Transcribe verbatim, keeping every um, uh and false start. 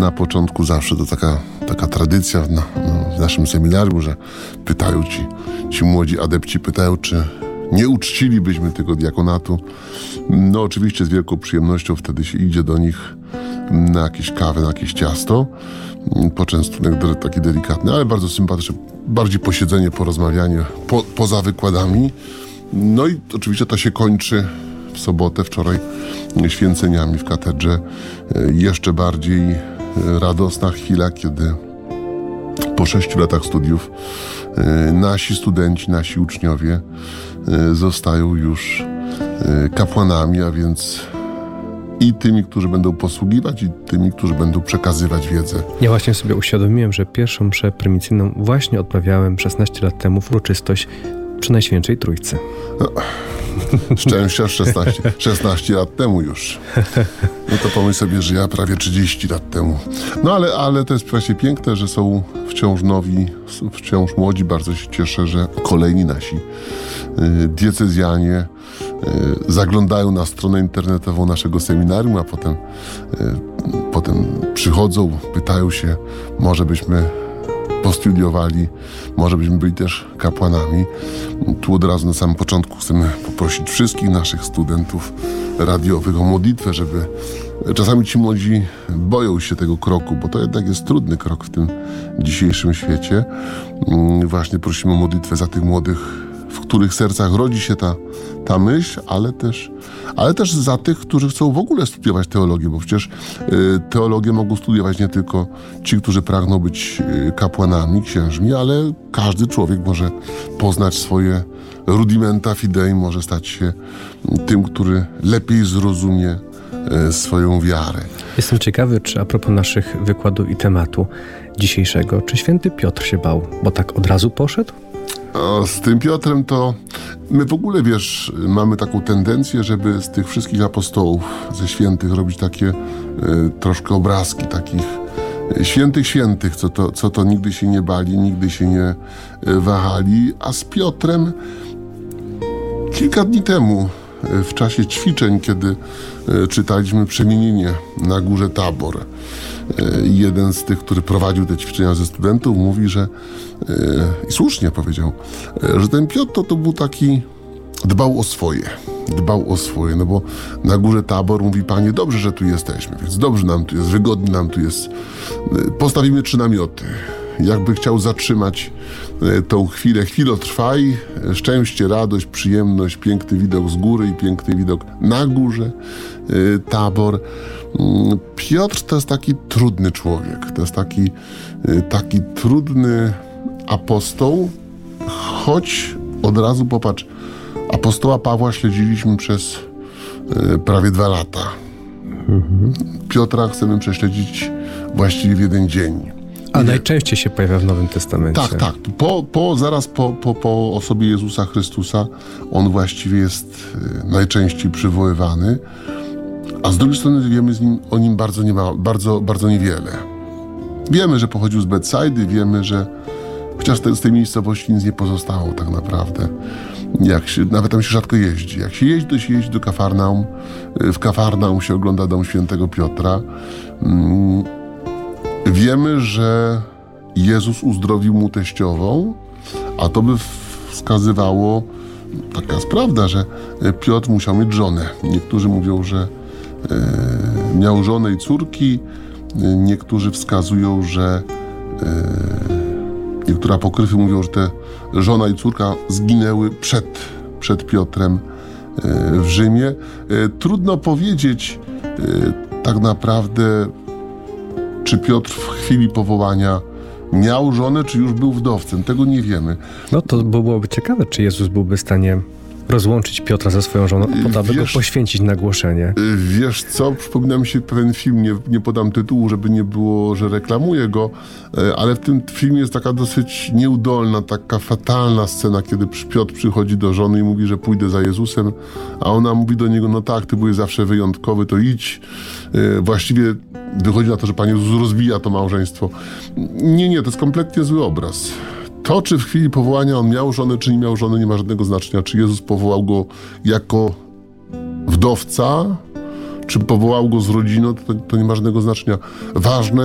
na początku zawsze to taka, taka tradycja na, w naszym seminarium, że pytają ci, ci młodzi adepci, pytają, czy nie uczcilibyśmy tego diakonatu. No oczywiście z wielką przyjemnością wtedy się idzie do nich na jakieś kawę, na jakieś ciasto. Poczęstunek taki delikatny, ale bardzo sympatyczny. Bardziej posiedzenie, porozmawianie po, poza wykładami. No i oczywiście to się kończy w sobotę, wczoraj święceniami w katedrze. Jeszcze bardziej radosna chwila, kiedy po sześciu latach studiów nasi studenci, nasi uczniowie zostają już kapłanami, a więc i tymi, którzy będą posługiwać, i tymi, którzy będą przekazywać wiedzę. Ja właśnie sobie uświadomiłem, że pierwszą mszę prymicyjną właśnie odprawiałem szesnaście lat temu w uroczystość przy Najświętszej Trójcy. No, szczęścia szesnaście, szesnaście lat temu już. No to pomyśl sobie, że ja prawie trzydzieści lat temu. No ale, ale to jest właśnie piękne, że są wciąż nowi, wciąż młodzi. Bardzo się cieszę, że kolejni nasi y, diecezjanie y, zaglądają na stronę internetową naszego seminarium, a potem, y, potem przychodzą, pytają się, może byśmy postudiowali, może byśmy byli też kapłanami. Tu od razu na samym początku chcemy poprosić wszystkich naszych studentów radiowych o modlitwę, żeby czasami ci młodzi boją się tego kroku, bo to jednak jest trudny krok w tym dzisiejszym świecie. Właśnie prosimy o modlitwę za tych młodych, w których sercach rodzi się ta, ta myśl, ale też, ale też za tych, którzy chcą w ogóle studiować teologię, bo przecież y, teologię mogą studiować nie tylko ci, którzy pragną być y, kapłanami, księżmi, ale każdy człowiek może poznać swoje rudimenta fidei, może stać się tym, który lepiej zrozumie y, swoją wiarę. Jestem ciekawy, czy a propos naszych wykładu i tematu dzisiejszego, czy święty Piotr się bał, bo tak od razu poszedł? O, z tym Piotrem to my w ogóle, wiesz, mamy taką tendencję, żeby z tych wszystkich apostołów, ze świętych robić takie y, troszkę obrazki takich świętych świętych, co to, co to nigdy się nie bali, nigdy się nie y, wahali, a z Piotrem kilka dni temu y, w czasie ćwiczeń, kiedy y, czytaliśmy przemienienie na górze Tabor, jeden z tych, który prowadził te ćwiczenia ze studentów, mówi, że i słusznie powiedział, że ten Piotr to, to był taki, dbał o swoje, dbał o swoje, no bo na górze Tabor mówi, Panie, dobrze, że tu jesteśmy, więc dobrze nam tu jest, wygodnie nam tu jest, postawimy trzy namioty. Jakby chciał zatrzymać tą chwilę, chwilę trwaj, szczęście, radość, przyjemność, piękny widok z góry i piękny widok na górze Tabor. Piotr to jest taki trudny człowiek, to jest taki, taki trudny apostoł, choć od razu popatrz, apostoła Pawła śledziliśmy przez prawie dwa lata. Mhm. Piotra chcemy prześledzić właściwie w jeden dzień. A najczęściej się pojawia w Nowym Testamencie. Tak, tak. Po, po, zaraz po, po, po osobie Jezusa Chrystusa on właściwie jest najczęściej przywoływany, a z drugiej strony wiemy z nim, o nim bardzo, nie ma, bardzo, bardzo niewiele. Wiemy, że pochodził z Betsajdy, wiemy, że chociaż z tej miejscowości nic nie pozostało tak naprawdę. Jak się, nawet tam się rzadko jeździ. Jak się jeździ, to się jeździ do Kafarnaum. W Kafarnaum się ogląda dom świętego Piotra. Hmm. Wiemy, że Jezus uzdrowił mu teściową, a to by wskazywało, taka jest prawda, że Piotr musiał mieć żonę. Niektórzy mówią, że e, miał żonę i córki, niektórzy wskazują, że e, niektóre apokryfy mówią, że te żona i córka zginęły przed, przed Piotrem e, w Rzymie. E, trudno powiedzieć e, tak naprawdę, czy Piotr w chwili powołania miał żonę, czy już był wdowcem. Tego nie wiemy. No to byłoby ciekawe, czy Jezus byłby w stanie rozłączyć Piotra ze swoją żoną, po to, aby go poświęcić na głoszenie. Wiesz co, przypomina mi się pewien film, nie, nie podam tytułu, żeby nie było, że reklamuję go, ale w tym filmie jest taka dosyć nieudolna, taka fatalna scena, kiedy Piotr przychodzi do żony i mówi, że pójdę za Jezusem, a ona mówi do niego, no tak, ty byłeś zawsze wyjątkowy, to idź. Właściwie wychodzi na to, że Pan Jezus rozbija to małżeństwo. Nie, nie, to jest kompletnie zły obraz. To, czy w chwili powołania on miał żonę, czy nie miał żony, nie ma żadnego znaczenia. Czy Jezus powołał go jako wdowca, czy powołał go z rodziną, to, to nie ma żadnego znaczenia. Ważne